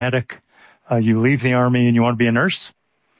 medic, you leave the Army and you want to be a nurse.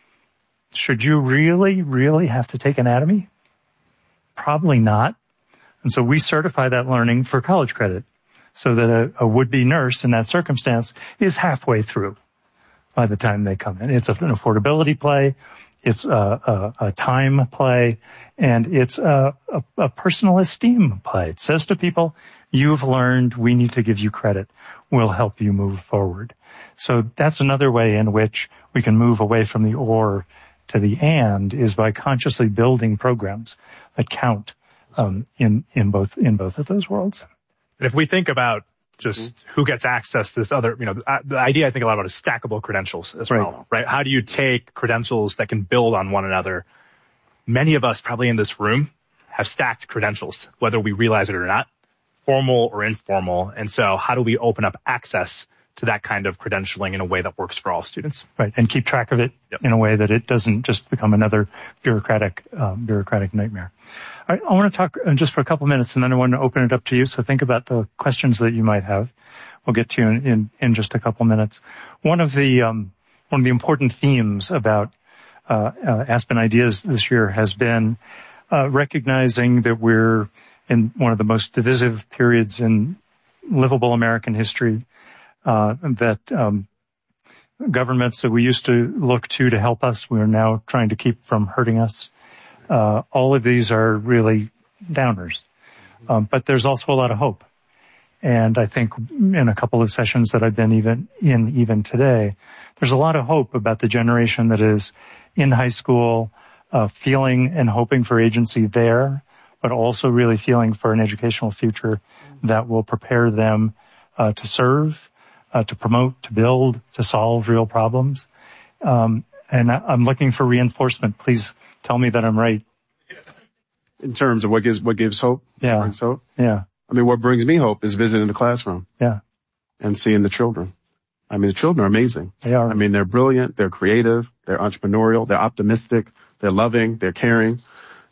Should you really have to take anatomy? Probably not. And so we certify that learning for college credit so that a would-be nurse in that circumstance is halfway through by the time they come in. It's an affordability play. It's a time play, and it's a personal esteem play. It says to people, you've learned, we need to give you credit. We'll help you move forward. So that's another way in which we can move away from the or to the and, is by consciously building programs that count in both of those worlds. And if we think about just who gets access to this other, the idea I think a lot about is stackable credentials as well, right? How do you take credentials that can build on one another? Many of us probably in this room have stacked credentials, whether we realize it or not, formal or informal. And so how do we open up access to that kind of credentialing in a way that works for all students? Right. And keep track of it in a way that it doesn't just become another bureaucratic nightmare. All right, I want to talk just for a couple minutes, and then I want to open it up to you. So think about the questions that you might have. We'll get to you in just a couple minutes. One of the important themes about Aspen Ideas this year has been recognizing that we're in one of the most divisive periods in livable American history, that governments that we used to look to help us, we are now trying to keep from hurting us. All of these are really downers. But there's also a lot of hope. And I think in a couple of sessions that I've been even today, there's a lot of hope about the generation that is in high school, feeling and hoping for agency there, but also really feeling for an educational future that will prepare them to serve, to promote, to build, to solve real problems. And I'm looking for reinforcement. Please tell me that I'm right. In terms of what gives hope? Yeah. Brings hope? Yeah. I mean, what brings me hope is visiting the classroom. Yeah. And seeing the children. I mean, the children are amazing. They are. I mean, they're brilliant, they're creative, they're entrepreneurial, they're optimistic, they're loving, they're caring.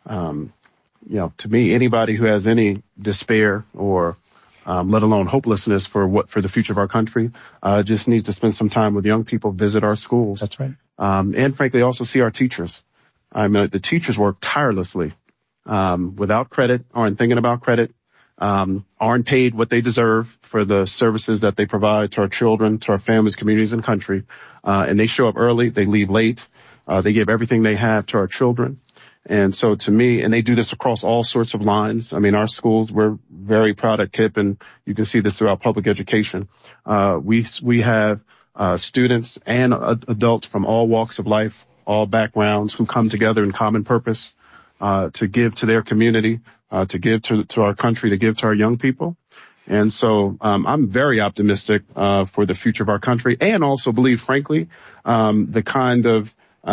To me, anybody who has any despair or let alone hopelessness for the future of our country, just needs to spend some time with young people, visit our schools. That's right. And frankly, also see our teachers. I mean, the teachers work tirelessly, without credit, aren't thinking about credit, aren't paid what they deserve for the services that they provide to our children, to our families, communities, and country. And they show up early, they leave late, they give everything they have to our children. And so to me, and they do this across all sorts of lines. I mean, our schools, we're very proud at KIPP, and you can see this throughout public education. We have students and adults from all walks of life, all backgrounds, who come together in common purpose to give to their community, to give to our country, to give to our young people. And so I'm very optimistic for the future of our country, and also believe, frankly, the kind of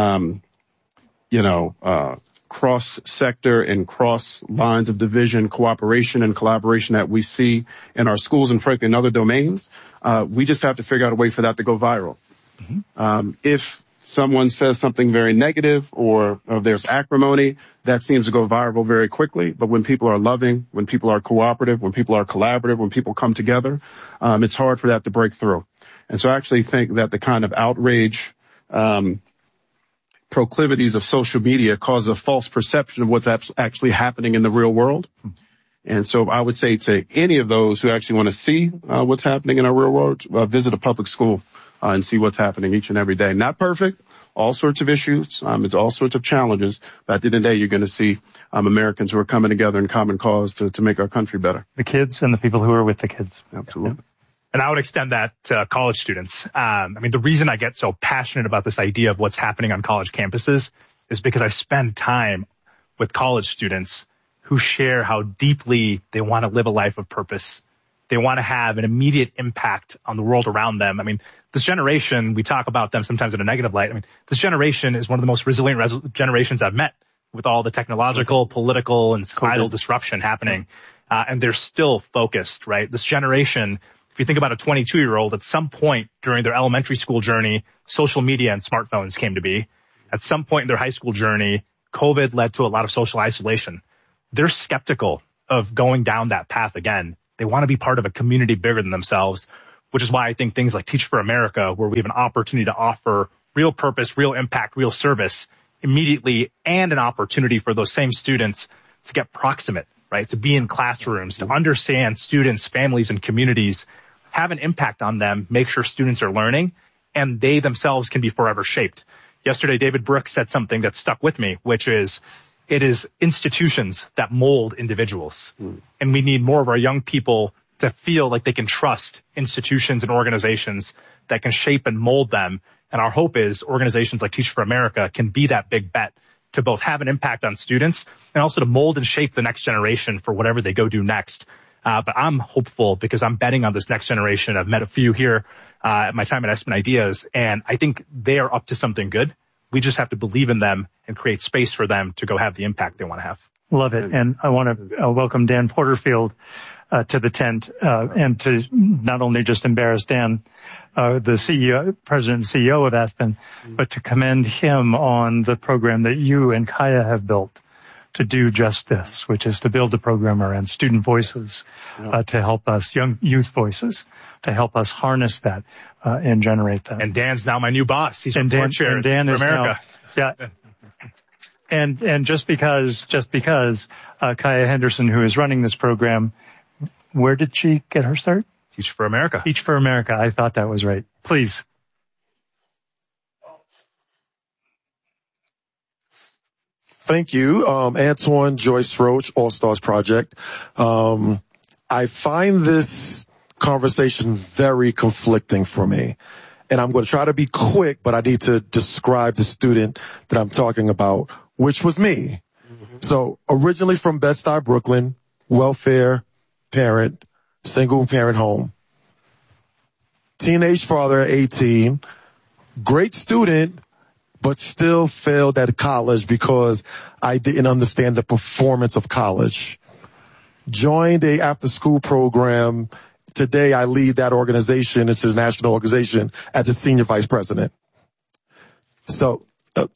cross-sector and cross-lines of division, cooperation and collaboration that we see in our schools and, frankly, in other domains. We just have to figure out a way for that to go viral. Mm-hmm. If someone says something very negative or there's acrimony, that seems to go viral very quickly. But when people are loving, when people are cooperative, when people are collaborative, when people come together, it's hard for that to break through. And so I actually think that the kind of outrage proclivities of social media cause a false perception of what's actually happening in the real world. And so I would say to any of those who actually want to see what's happening in our real world, visit a public school and see what's happening each and every day. Not perfect, all sorts of issues, it's all sorts of challenges, but at the end of the day, you're going to see Americans who are coming together in common cause to make our country better. The kids and the people who are with the kids. Absolutely. Yeah. And I would extend that to college students. The reason I get so passionate about this idea of what's happening on college campuses is because I spend time with college students who share how deeply they want to live a life of purpose. They want to have an immediate impact on the world around them. This generation, we talk about them sometimes in a negative light. This generation is one of the most resilient generations I've met, with all the technological, political, and societal disruption happening. And they're still focused, right? This generation, if you think about a 22-year-old, at some point during their elementary school journey, social media and smartphones came to be. At some point in their high school journey, COVID led to a lot of social isolation. They're skeptical of going down that path again. They want to be part of a community bigger than themselves, which is why I think things like Teach for America, where we have an opportunity to offer real purpose, real impact, real service immediately, and an opportunity for those same students to get proximate, right? To be in classrooms, to understand students, families, and communities, have an impact on them, make sure students are learning, and they themselves can be forever shaped. Yesterday, David Brooks said something that stuck with me, which is, it is institutions that mold individuals. And we need more of our young people to feel like they can trust institutions and organizations that can shape and mold them. And our hope is organizations like Teach for America can be that big bet to both have an impact on students and also to mold and shape the next generation for whatever they go do next. But I'm hopeful because I'm betting on this next generation. I've met a few here at my time at Aspen Ideas, and I think they are up to something good. We just have to believe in them and create space for them to go have the impact they want to have. Love it. And I want to welcome Dan Porterfield to the tent, and to not only just embarrass Dan, the CEO, president and CEO of Aspen, but to commend him on the program that you and Kaya have built to do just this, which is to build a program around student voices, to help us, young youth voices, to help us harness that, and generate that. And Dan's now my new boss. He's on board chair and Dan for is America. Now, yeah. And just because Kaya Henderson, who is running this program, where did she get her start? Teach for America. Teach for America. I thought that was right. Please. Thank you. Antoine Joyce Roach, All Stars Project. I find this conversation very conflicting for me. And I'm going to try to be quick, but I need to describe the student that I'm talking about, which was me. So originally from Bed-Stuy, Brooklyn, welfare parent, single parent home. Teenage father at 18, great student, but still failed at college because I didn't understand the performance of college. Joined a after-school program. Today, I lead that organization. It's his national organization as a senior vice president. So,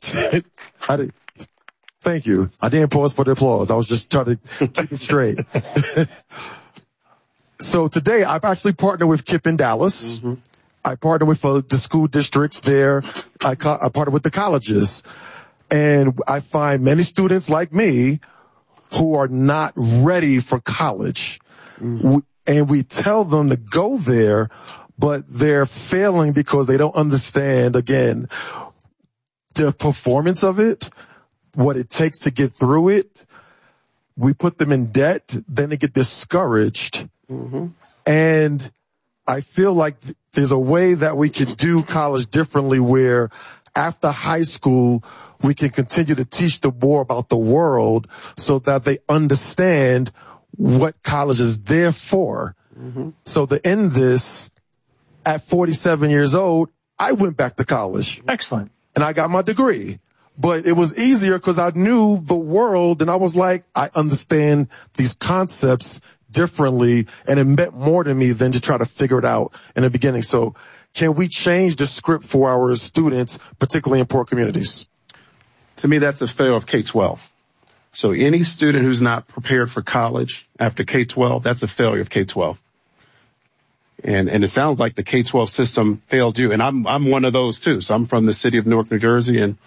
thank you. I didn't pause for the applause. I was just trying to keep it straight. So today, I've actually partnered with KIPP in Dallas. I partner with the school districts there. I partner with the colleges. And I find many students like me who are not ready for college. And we tell them to go there, but they're failing because they don't understand, again, the performance of it, what it takes to get through it. We put them in debt, then they get discouraged. And I feel like there's a way that we can do college differently where after high school, we can continue to teach them more about the world so that they understand what college is there for. So to end this, at 47 years old, I went back to college. Excellent. And I got my degree. But it was easier because I knew the world and I was like, I understand these concepts differently, and it meant more to me than to try to figure it out in the beginning. So can we change the script for our students, particularly in poor communities? To me, that's a failure of K-12. So any student who's not prepared for college after K-12, that's a failure of K-12. And it sounds like the K-12 system failed you. And I'm one of those too. So I'm from the city of Newark, New Jersey. And,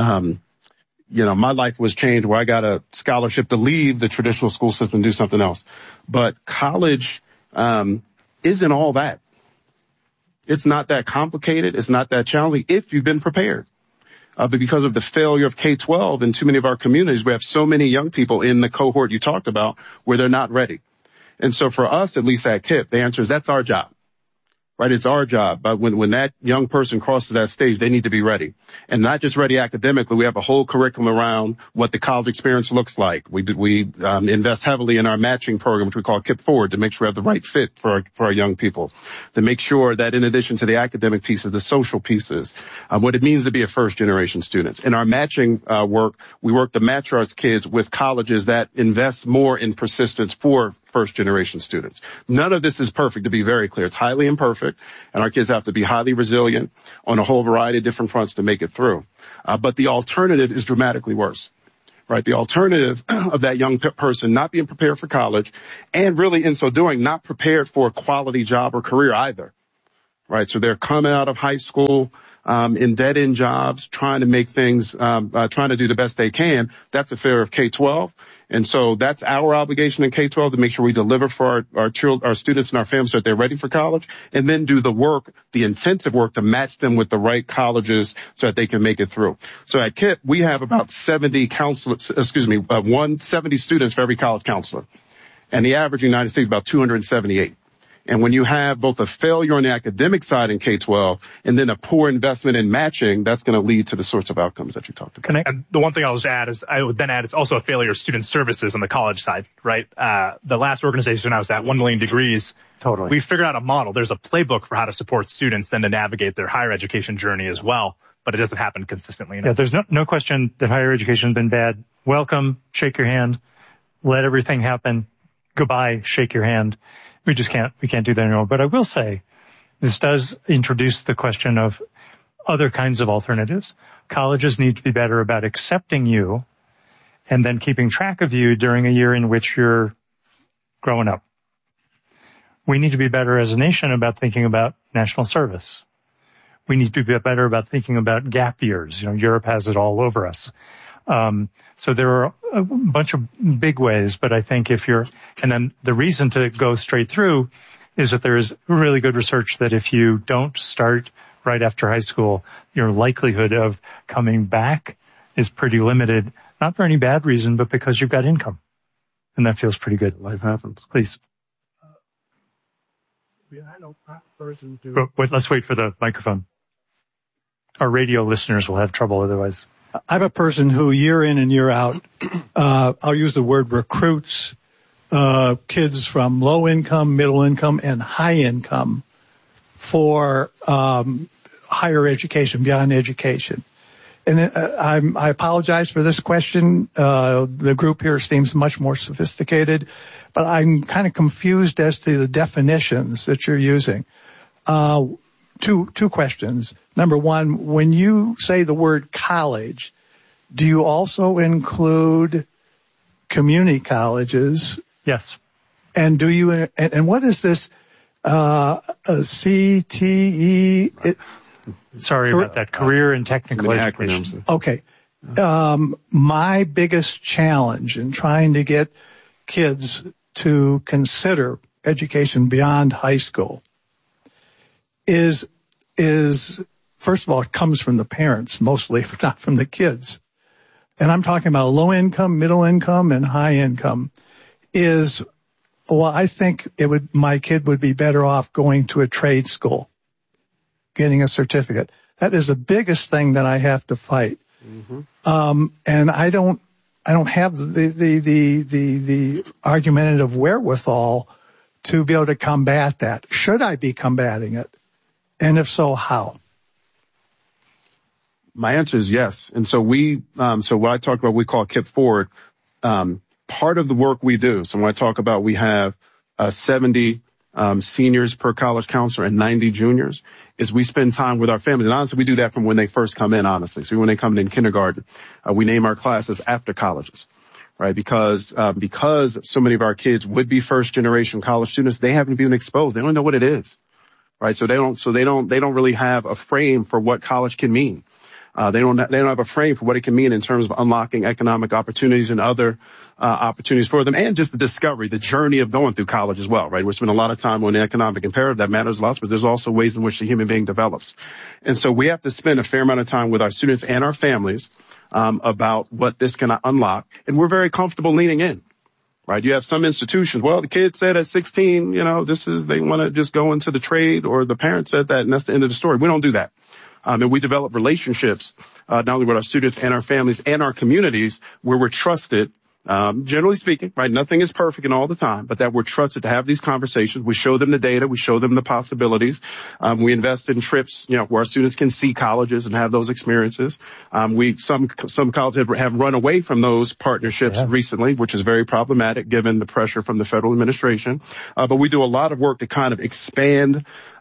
my life was changed where I got a scholarship to leave the traditional school system and do something else. But college, isn't all that. It's not that complicated. It's not that challenging if you've been prepared. But because of the failure of K-12 in too many of our communities, we have so many young people in the cohort you talked about where they're not ready. And so for us, at least at KIPP, the answer is that's our job. Right? It's our job. But when that young person crosses that stage, they need to be ready. And not just ready academically. We have a whole curriculum around what the college experience looks like. We invest heavily in our matching program, which we call KIPP Forward, to make sure we have the right fit for our young people. To make sure that in addition to the academic pieces, the social pieces, what it means to be a first generation student. In our matching work, we work to match our kids with colleges that invest more in persistence for first generation students. None of this is perfect, to be very clear. It's highly imperfect, and our kids have to be highly resilient on a whole variety of different fronts to make it through. But the alternative is dramatically worse. Right? The alternative of that young person not being prepared for college, and really in so doing, not prepared for a quality job or career either. right? So they're coming out of high school, in dead-end jobs, trying to make things, trying to do the best they can. That's a failure of K-12. And so that's our obligation in K-12 to make sure we deliver for our students and our families so that they're ready for college, and then do the work, the intensive work to match them with the right colleges so that they can make it through. So at KIPP, we have about 70 70 students for every college counselor. And the average in the United States is about 278. And when you have both a failure on the academic side in K-12 and then a poor investment in matching, that's going to lead to the sorts of outcomes that you talked about. And the one thing I would add is it's also a failure of student services on the college side, right? The last organization I was at, 1 Million Degrees, Totally. we figured out a model. There's a playbook for how to support students then to navigate their higher education journey as well, but it doesn't happen consistently enough. Yeah, there's no question that higher education has been bad. Welcome, shake your hand, let everything happen. Goodbye, shake your hand. We can't do that anymore. But I will say, this does introduce the question of other kinds of alternatives. Colleges need to be better about accepting you and then keeping track of you during a year in which you're growing up. We need to be better as a nation about thinking about national service. We need to be better about thinking about gap years. Europe has it all over us. So there are a bunch of big ways, but I think and then the reason to go straight through is that there is really good research that if you don't start right after high school, your likelihood of coming back is pretty limited, not for any bad reason, but because you've got income. And that feels pretty good. Life happens. Please. Let's wait for the microphone. Our radio listeners will have trouble otherwise. I'm a person who year in and year out, I'll use the word recruits, kids from low income, middle income, and high income for, higher education, beyond education. And I apologize for this question. The group here seems much more sophisticated, but I'm kind of confused as to the definitions that you're using. Two questions. Number one, when you say the word college, do you also include community colleges? Yes. And and what is this, CTE? Sorry about that. Career and technical education. Okay. My biggest challenge in trying to get kids to consider education beyond high school is first of all, it comes from the parents mostly, not from the kids. And I'm talking about low income, middle income, and high income I think my kid would be better off going to a trade school, getting a certificate. That is the biggest thing that I have to fight. Mm-hmm. And I don't have the argumentative wherewithal to be able to combat that. Should I be combating it? And if so, how? My answer is yes. And so so what I talk about, we call KIPP Forward. Part of the work we do, so when I talk about we have 70 seniors per college counselor and 90 juniors, is we spend time with our families. And honestly, we do that from when they first come in, honestly. So when they come in kindergarten, we name our classes after colleges, right? Because so many of our kids would be first generation college students, they haven't been exposed. They don't know what it is, right? So they don't really have a frame for what college can mean. They don't have a frame for what it can mean in terms of unlocking economic opportunities and other opportunities for them, and just the discovery, the journey of going through college as well, right? We spend a lot of time on the economic imperative. That matters a lot, but there's also ways in which the human being develops. And so we have to spend a fair amount of time with our students and our families about what this can unlock. And we're very comfortable leaning in, right? You have some institutions, well, the kid said at 16, they want to just go into the trade, or the parent said that, and that's the end of the story. We don't do that. And we develop relationships, not only with our students and our families and our communities, where we're trusted, generally speaking, right? Nothing is perfect and all the time, but that we're trusted to have these conversations. We show them the data. We show them the possibilities. We invest in trips, where our students can see colleges and have those experiences. Some colleges have run away from those partnerships recently, which is very problematic given the pressure from the federal administration. But we do a lot of work to kind of expand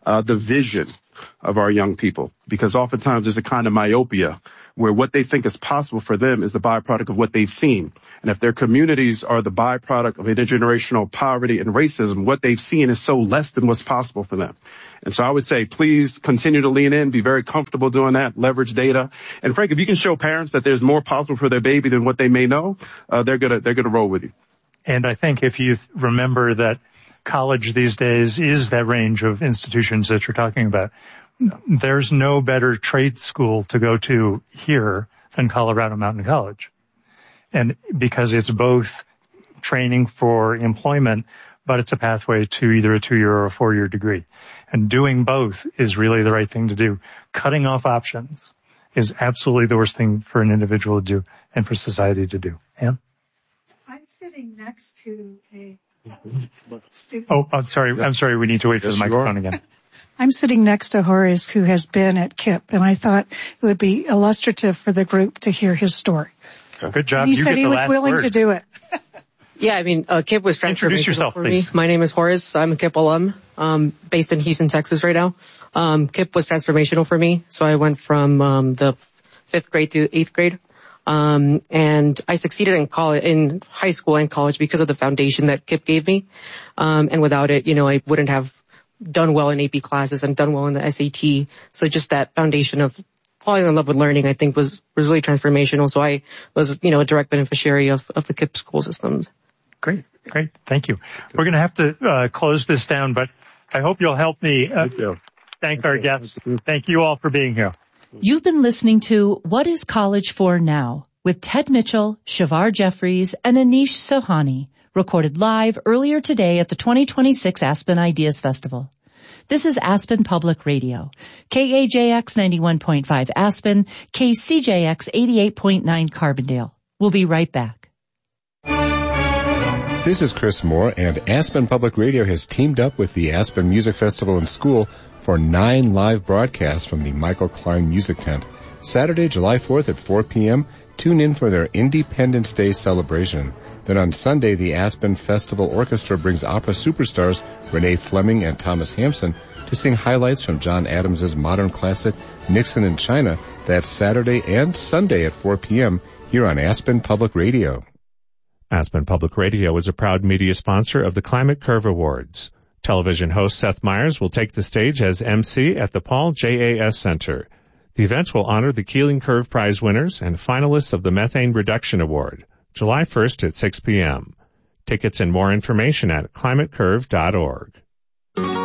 the vision of our young people, because oftentimes there's a kind of myopia where what they think is possible for them is the byproduct of what they've seen. And if their communities are the byproduct of intergenerational poverty and racism, what they've seen is so less than what's possible for them. And so I would say, please continue to lean in, be very comfortable doing that, leverage data. And Frank, if you can show parents that there's more possible for their baby than what they may know, they're gonna roll with you. And I think if you remember that college these days is that range of institutions that you're talking about, there's no better trade school to go to here than Colorado Mountain College. And because it's both training for employment, but it's a pathway to either a 2-year or a 4-year degree. And doing both is really the right thing to do. Cutting off options is absolutely the worst thing for an individual to do and for society to do. Ann? I'm sitting next to a student. Oh, I'm sorry. We need to wait for the microphone again. I'm sitting next to Horace, who has been at KIPP, and I thought it would be illustrative for the group to hear his story. Good job. And he said he was willing to do it. Yeah, I mean, KIPP was transformational Introduce yourself, for please. me. My name is Horace. I'm a KIPP alum, based in Houston, Texas right now. KIPP was transformational for me. So I went from the 5th grade to 8th grade. And I succeeded in high school and college because of the foundation that KIPP gave me. And without it, I wouldn't have done well in AP classes and done well in the SAT. So just that foundation of falling in love with learning, I think was really transformational. So I was, a direct beneficiary of the KIPP school systems. Great. Thank you. We're going to have to close this down, but I hope you'll help me thank our guests. Thank you all for being here. You've been listening to What is College For Now with Ted Mitchell, Shavar Jeffries, and Anish Sohani, recorded live earlier today at the 2026 Aspen Ideas Festival. This is Aspen Public Radio, KAJX 91.5 Aspen, KCJX 88.9 Carbondale. We'll be right back. This is Chris Moore, and Aspen Public Radio has teamed up with the Aspen Music Festival and School for 9 live broadcasts from the Michael Klein Music Tent. Saturday, July 4th at 4 p.m., tune in for their Independence Day celebration. Then on Sunday, the Aspen Festival Orchestra brings opera superstars Renee Fleming and Thomas Hampson to sing highlights from John Adams' modern classic Nixon in China. That's Saturday and Sunday at 4 p.m. here on Aspen Public Radio. Aspen Public Radio is a proud media sponsor of the Climate Curve Awards. Television host Seth Meyers will take the stage as MC at the Paul J.A.S. Center. The event will honor the Keeling Curve Prize winners and finalists of the Methane Reduction Award, July 1st at 6 p.m. Tickets and more information at climatecurve.org.